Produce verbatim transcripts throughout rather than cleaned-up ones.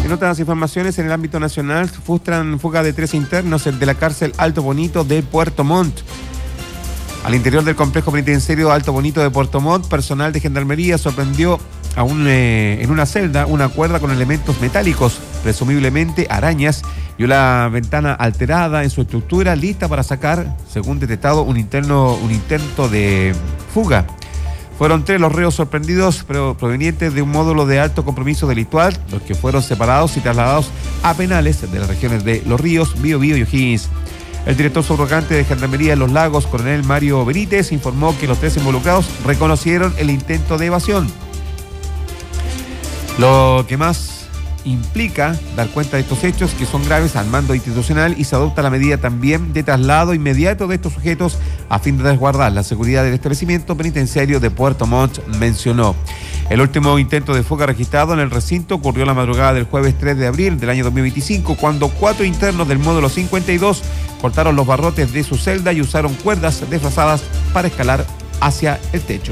En otras informaciones, en el ámbito nacional, frustran fuga de tres internos de la cárcel Alto Bonito de Puerto Montt. Al interior del complejo penitenciario Alto Bonito de Puerto Montt, personal de Gendarmería sorprendió a un, eh, en una celda una cuerda con elementos metálicos, presumiblemente arañas, y una ventana alterada en su estructura, lista para sacar, según detectado, un, interno, un intento de fuga. Fueron tres los reos sorprendidos provenientes de un módulo de alto compromiso delictual, los que fueron separados y trasladados a penales de las regiones de Los Ríos, Biobío y O'Higgins. El director subrogante de Gendarmería de Los Lagos, coronel Mario Benítez, informó que los tres involucrados reconocieron el intento de evasión. Lo que más implica dar cuenta de estos hechos, que son graves al mando institucional, y se adopta la medida también de traslado inmediato de estos sujetos a fin de resguardar la seguridad del establecimiento penitenciario de Puerto Montt, mencionó. El último intento de fuga registrado en el recinto ocurrió la madrugada del jueves tres de abril del año dos mil veinticinco, cuando cuatro internos del módulo cincuenta y dos cortaron los barrotes de su celda y usaron cuerdas desplazadas para escalar hacia el techo.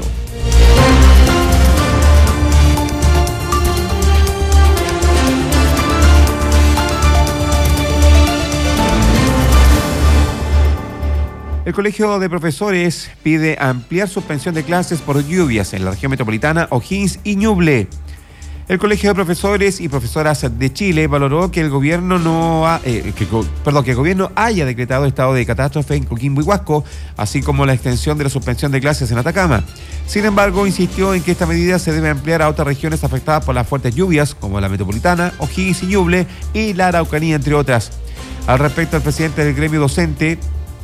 El Colegio de Profesores pide ampliar suspensión de clases por lluvias en la región metropolitana, O'Higgins y Ñuble. El Colegio de Profesores y Profesoras de Chile valoró que el gobierno no ha, eh, que, perdón, que el gobierno haya decretado estado de catástrofe en Coquimbo y Huasco, así como la extensión de la suspensión de clases en Atacama. Sin embargo, insistió en que esta medida se debe ampliar a otras regiones afectadas por las fuertes lluvias, como la metropolitana, O'Higgins y Ñuble y la Araucanía, entre otras. Al respecto, el presidente del gremio docente,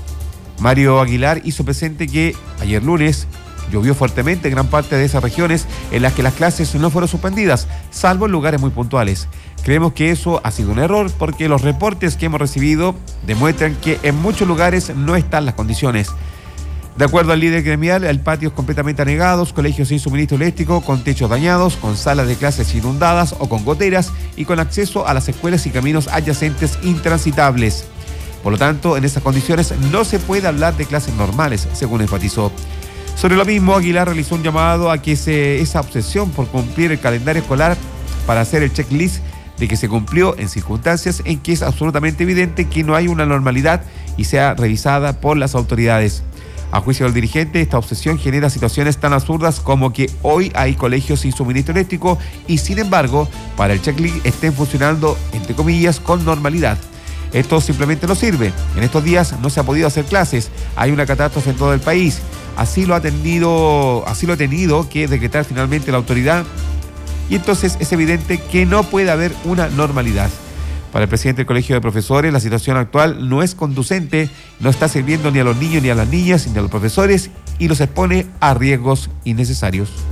Mario Aguilar, hizo presente que ayer lunes llovió fuertemente en gran parte de esas regiones en las que las clases no fueron suspendidas, salvo en lugares muy puntuales. Creemos que eso ha sido un error porque los reportes que hemos recibido demuestran que en muchos lugares no están las condiciones. De acuerdo al líder gremial, el patio es completamente anegados, colegios sin suministro eléctrico, con techos dañados, con salas de clases inundadas o con goteras y con acceso a las escuelas y caminos adyacentes intransitables. Por lo tanto, en esas condiciones no se puede hablar de clases normales, según enfatizó. Sobre lo mismo, Aguilar realizó un llamado a que se, esa obsesión por cumplir el calendario escolar para hacer el checklist de que se cumplió en circunstancias en que es absolutamente evidente que no hay una normalidad y sea revisada por las autoridades. A juicio del dirigente, esta obsesión genera situaciones tan absurdas como que hoy hay colegios sin suministro eléctrico y, sin embargo, para el checklist estén funcionando, entre comillas, con normalidad. Esto simplemente no sirve. En estos días no se ha podido hacer clases. Hay una catástrofe en todo el país. Así lo ha tenido, así lo ha tenido que decretar finalmente la autoridad. Y entonces es evidente que no puede haber una normalidad. Para el presidente del Colegio de Profesores, la situación actual no es conducente, no está sirviendo ni a los niños ni a las niñas, ni a los profesores, y los expone a riesgos innecesarios.